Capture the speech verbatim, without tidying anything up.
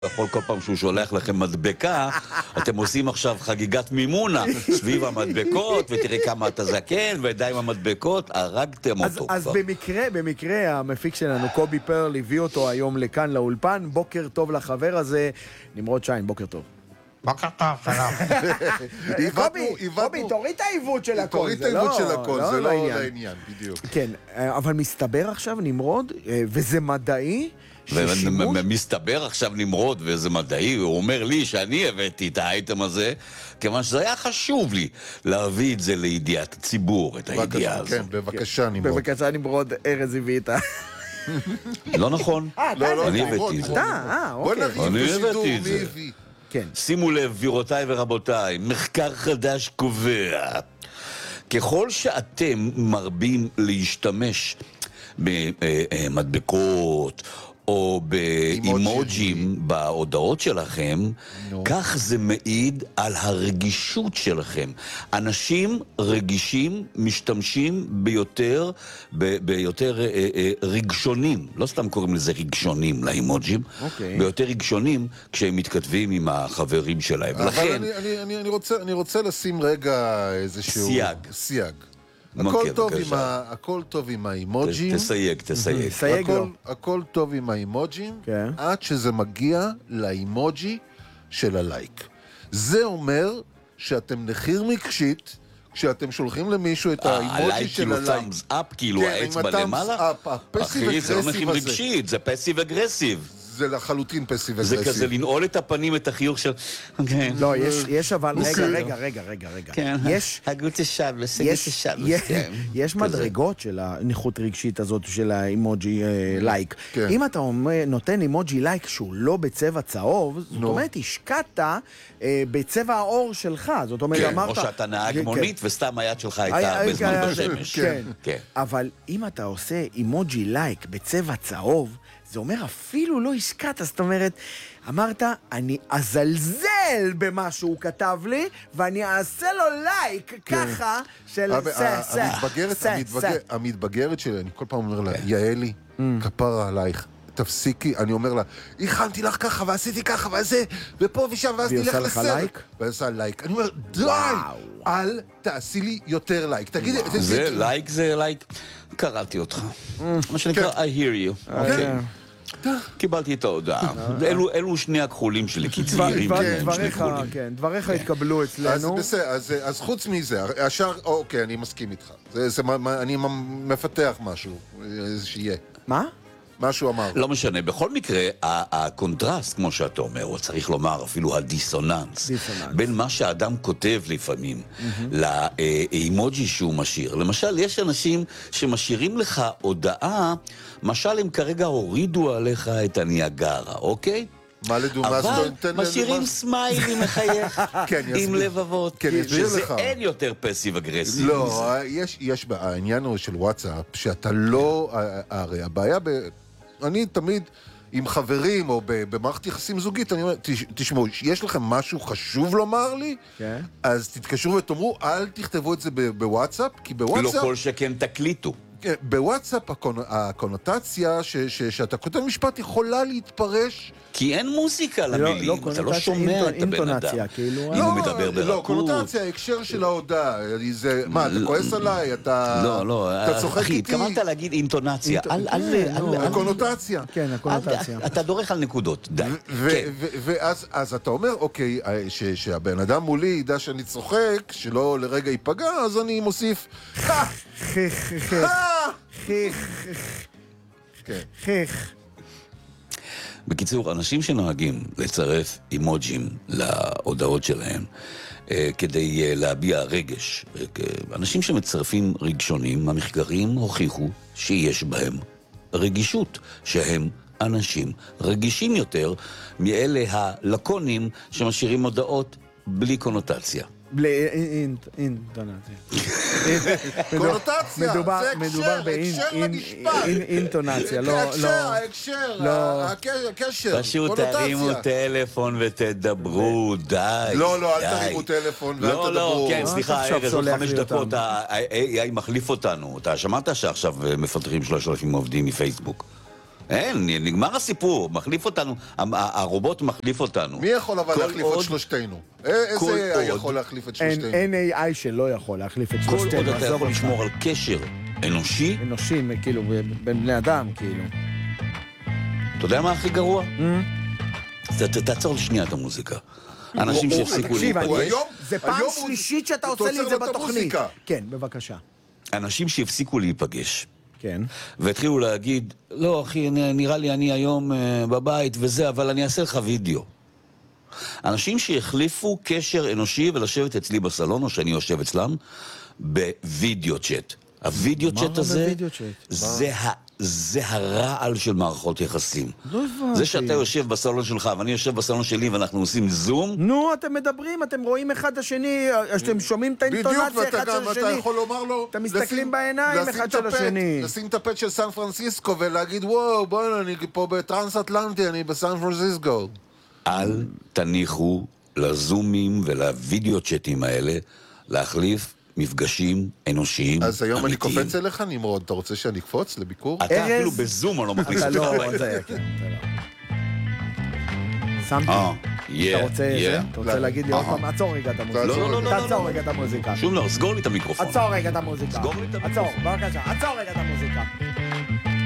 יכול כל פעם שהוא שולח לכם מדבקה, אתם עושים עכשיו חגיגת מימונה סביב המדבקות, ותראי כמה אתה זקן, וידע עם המדבקות, הרגתם אז, אותו. אז במקרה, במקרה, המפיק שלנו, קובי פרל, הביא אותו היום לכאן לאולפן. בוקר טוב לחבר הזה, נמרוד שיין, בוקר טוב. בוקר טוב, שלום. קובי, קובי, תוריד את העיוות של הכל. תוריד את העיוות של הכל, זה לא לעניין, בדיוק. כן, אבל מסתבר עכשיו, נמרוד, וזה מדעי, ומסתבר עכשיו נמרוד, וזה מדעי, הוא אומר לי שאני הבאתי את האייטם הזה, כיוון שזה היה חשוב לי להביא את זה לידיעת הציבור, את הידיעה הזו. כן, בבקשה נמרוד. בבקשה נמרוד, ארז הביא את ה... לא נכון. לא, לא, אני הבאתי את זה. אתה, אה, בוא אוקיי. נריב אני בשידור, הבאתי את מי זה. הביא? כן. שימו לב, גבירותיי ורבותיי, מחקר חדש קובע, ככל שאתם מרבים להשתמש במדבקות או באימוג'ים בהודעות שלכם, כך זה מעיד על הרגישות שלכם. אנשים רגישים משתמשים ביותר, ביותר רגשונים, לא סתם קוראים לזה רגשונים לאימוג'ים, ביותר רגשונים כשהם מתכתבים עם החברים שלהם. אבל אני רוצה לשים רגע איזשהו סייג. סייג. הכל טוב עם ה... הכל טוב עם האימוג'ים. תסייג, תסייג. סייג לו. הכל טוב עם האימוג'ים, עד שזה מגיע לאימוג'י של הלייק. זה אומר שאתם נחיר מקשית, כשאתם שולחים למישהו את האימוג'י של הלייק. הלייק כאילו thumbs up, כאילו האצבע למעלה. אחי, זה לא נחיר רגשית, זה פסיב אגרסיב. זה לחלוטין פסיב זה אגרסיב. כזה לנעול את הפנים, את החיוך של... לא, יש אבל... רגע, רגע, רגע, רגע, רגע. יש... הגות השבלס, הגות השבלס. יש מדרגות של הנכות רגשית הזאת של האימוג'י לייק. אם אתה נותן אימוג'י לייק שהוא לא בצבע צהוב, זאת אומרת, השקעת בצבע האור שלך. זאת אומרת, אמרת... או שאתה נהג מונית וסתם היד שלך הייתה הרבה זמן בשמש. כן. אבל אם אתה עושה אימוג'י לייק בצבע צהוב, זה אומר אפילו לא השקעת, זאת אומרת, אמרת, אני אזלזל במה שהוא כתב לי, ואני אעשה לו לייק ככה של המתבגרת שלי, אני כל פעם אומר לה, יעלי, כפרה עלייך, תפסיקי, אני אומר לה, הכנתי לך ככה, ועשיתי ככה, וזה, ופה ושם, ואז נלך לסרט. והיא עושה לך לייק? והיא עושה לייק. אני אומר, די, אל תעשי לי יותר לייק. תגידי, זה לייק, זה לייק. קראתי אותך. מה שנקרא, I hear you. אוקיי. קיבלתי את ההודעה. אלו שני הכחולים שלי, כי צעירים. דבריך התקבלו אצלנו. אז חוץ מזה, השאר, אוקיי, אני מסכים איתך. אני מפתח משהו, שיהיה. מה? מה שהוא אמר. לא משנה, בכל מקרה, הקונטרסט, כמו שאתה אומר, או צריך לומר, אפילו הדיסוננס, בין מה שהאדם כותב לפעמים, לאימוג'י שהוא משאיר. למשל, יש אנשים שמשאירים לך הודעה, משל הם כרגע הורידו עליך את הניאגרה, אוקיי? מה לדוגמה? אבל משאירים סמיילי מחייך עם לבבות, שזה אין יותר פסיב אגרסיב. לא, יש העניין של וואטסאפ, שאתה לא, הרי הבעיה, אני תמיד עם חברים או במערכת יחסים זוגית, אני אומר, תשמעו, יש לכם משהו חשוב לומר לי? אז תתקשרו ותאמרו, אל תכתבו את זה בוואטסאפ, כי בוואטסאפ... לא כל שכן תקליטו. בוואטסאפ הקונוטציה שאתה כותב משפט יכולה להתפרש, כי אין מוזיקה למילים, אתה לא שומע את הבן אדם אם הוא מדבר ברכות. לא, קונוטציה, ההקשר של ההודעה, מה, אתה כועס עליי, אתה צוחק איתי? אחי, התכוונת להגיד אינטונציה, הקונוטציה. כן, הקונוטציה. אתה דורך על נקודות, די. ואז אתה אומר, אוקיי, שהבן אדם מולי ידע שאני צוחק, שלא לרגע ייפגע, אז אני מוסיף בקיצור, אנשים שנוהגים לצרף אימוג'ים להודעות שלהם כדי להביע רגש, אנשים שמצרפים רגשונים, המחקרים הוכיחו שיש בהם רגישות, שהם אנשים רגישים יותר מאלה הלקונים שמשאירים הודעות בלי קונוטציה. בלי אינטונציה. קונוטציה, מדובר באינטונציה, לא... ההקשר, הקשר, פשוט תרימו טלפון ותדברו, די. לא, לא, אל תרימו טלפון ואל תדברו. לא, לא, כן, סליחה, ארז, עוד חמש דקות, ה-איי איי מחליף אותנו. אתה שמעת שעכשיו מפטרים שלושת אלפים עובדים מפייסבוק. אין, נגמר הסיפור, מחליף אותנו, הרובוט מחליף אותנו. מי יכול אבל להחליף עוד... את שלושתנו? איזה עוד... יכול להחליף את שלושתנו? אין איי איי שלא יכול להחליף את שלושתנו. כל עוד אתה יכול לשמור על קשר אנושי. אנושי, כאילו, בין בני אדם, כאילו. אתה יודע מה הכי גרוע? תעצור לשנייה את המוזיקה. אנשים שהפסיקו להיפגש. זה פעם שלישית שאתה עושה לי את זה בתוכנית. כן, בבקשה. אנשים שהפסיקו להיפגש. כן. והתחילו להגיד, לא אחי, נראה לי אני היום בבית וזה, אבל אני אעשה לך וידאו. אנשים שהחליפו קשר אנושי ולשבת אצלי בסלון, או שאני יושב אצלם, בווידאו צ'אט. הווידאו צ'אט הזה, זה ה... זה הרעל של מערכות יחסים. לא הבנתי. זה שאתה יושב בסלון שלך, ואני יושב בסלון שלי, ואנחנו עושים זום. נו, אתם מדברים, אתם רואים אחד השני, אתם שומעים את האינטונציה אחד של השני. בדיוק, ואתה יכול לומר לו... אתם מסתכלים בעיניים אחד של השני. לשים את הפט של סן פרנסיסקו ולהגיד, וואו, בואו, אני פה בטרנס-אטלנטי, אני בסן פרנסיסקו. אל תניחו לזומים ולווידאו צ'אטים האלה להחליף מפגשים אנושיים. אז היום אני קופץ אליך, נמרוד, אתה רוצה שאני אקפוץ לביקור? אתה אפילו בזום או לא מכניס אותך הביתה. שמתי. אתה רוצה להגיד לי עוד פעם, עצור רגע את המוזיקה. לא, לא, לא. תעצור רגע את המוזיקה. שום לא, סגור לי את המיקרופון. עצור רגע את המוזיקה. סגור לי את המיקרופון. עצור, בבקשה, עצור רגע את המוזיקה.